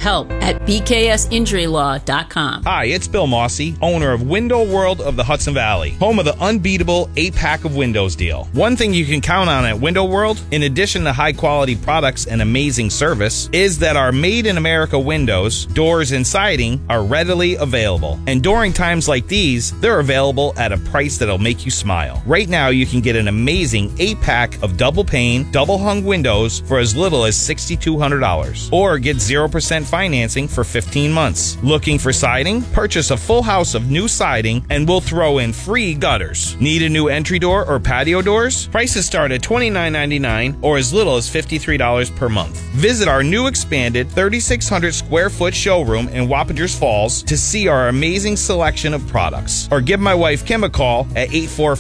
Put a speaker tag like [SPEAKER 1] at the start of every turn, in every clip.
[SPEAKER 1] help at bksinjurylaw.com.
[SPEAKER 2] Hi, it's Bill Mossy, owner of Window World of the Hudson Valley, home of the unbeatable 8-pack of windows deal. One thing you can count on at Window World, in addition to high-quality products and amazing service, is that our made-in-America windows, doors, and siding are readily available. And during times like these, they're available at a price that'll make you smile. Right now, you can get an amazing 8-pack of double-pane, double-hung windows for as little as $6,200. Or get 0% financing for 15 months. Looking for siding? Purchase a full house of new siding and we'll throw in free gutters. Need a new entry door or patio doors? Prices start at $29.99 or as little as $53 per month. Visit our new expanded 3,600 square foot showroom in Wappingers Falls to see our amazing selection of products. Or give my wife Kim a call at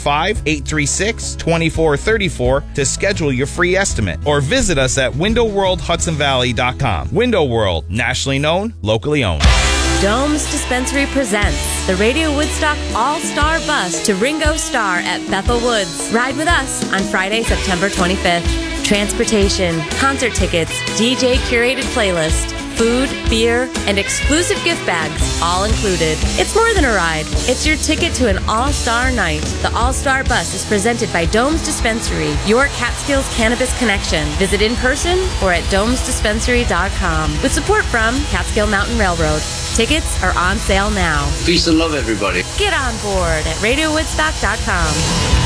[SPEAKER 2] 845-836-2434 to schedule your free estimate. Or visit us at windowworldhudsonvalley.com. Window World, nationally known, locally owned.
[SPEAKER 3] Dome's Dispensary presents the Radio Woodstock All-Star Bus to Ringo Starr at Bethel Woods. Ride with us on Friday, September 25th. Transportation, concert tickets, DJ curated playlist, food, beer, and exclusive gift bags, all included. It's more than a ride. It's your ticket to an all-star night. The All-Star Bus is presented by Dome's Dispensary, your Catskills cannabis connection. Visit in person or at domesdispensary.com with support from Catskill Mountain Railroad. Tickets are on sale now.
[SPEAKER 4] Peace and love, everybody.
[SPEAKER 3] Get on board at radiowoodstock.com.